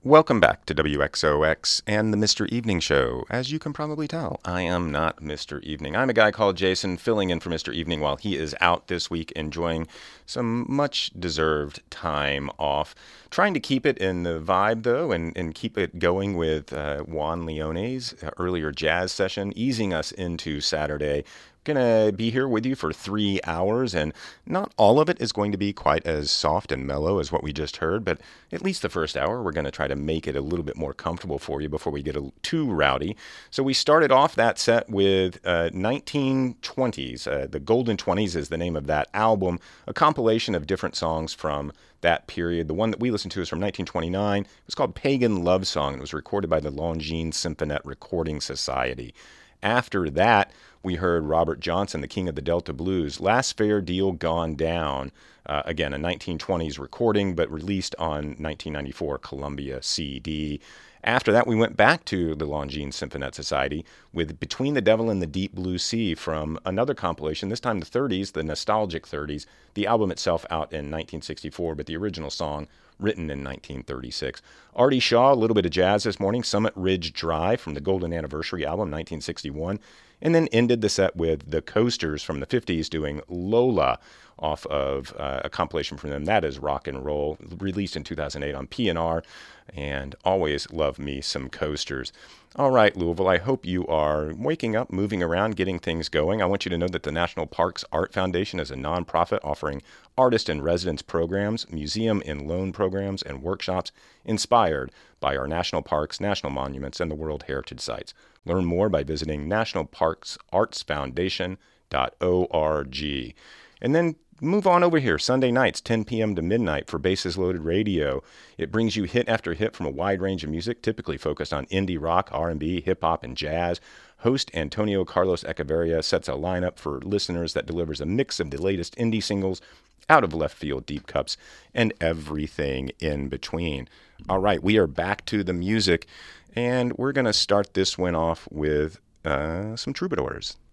Welcome back to WXOX and the Mr. Evening Show. As you can probably tell, I am not Mr. Evening. I'm a guy called Jason, filling in for Mr. Evening while he is out this week enjoying some much-deserved time off. Trying to keep it in the vibe, though, and keep it going with Juan Leone's earlier jazz session, easing us into Saturday. Gonna be here with you for 3 hours, and not all of it is going to be quite as soft and mellow as what we just heard, but at least the first hour we're going to try to make it a little bit more comfortable for you before we get too rowdy. So we started off that set with 1920s. The Golden 20s is the name of that album, a compilation of different songs from that period. The one that we listened to is from 1929. It was called Pagan Love Song. It was recorded by the Longines Symphonette Recording Society. After that, we heard Robert Johnson, the King of the Delta Blues, Last Fair Deal Gone Down. Again, a 1920s recording, but released on 1994 Columbia CD. After that, we went back to the Longines Symphonette Society with Between the Devil and the Deep Blue Sea from another compilation, this time the 30s, the Nostalgic 30s. The album itself out in 1964, but the original song written in 1936. Artie Shaw, a little bit of jazz this morning, Summit Ridge Drive from the Golden Anniversary album, 1961. And then ended the set with the Coasters from the 50s doing Lola off of a compilation from them. That is Rock and Roll, released in 2008 on P&R, and always love me some Coasters. All right, Louisville, I hope you are waking up, moving around, getting things going. I want you to know that the National Parks Art Foundation is a nonprofit offering artist in residence programs, museum and loan programs, and workshops inspired by our national parks, national monuments, and the World Heritage Sites. Learn more by visiting nationalparksartsfoundation.org. And then move on over here, Sunday nights, 10 p.m. to midnight for Bases Loaded Radio. It brings you hit after hit from a wide range of music, typically focused on indie rock, R&B, hip-hop, and jazz. Host Antonio Carlos Echeverria sets a lineup for listeners that delivers a mix of the latest indie singles, out of left field deep cuts, and everything in between. All right, we are back to the music, and we're going to start this one off with some troubadours.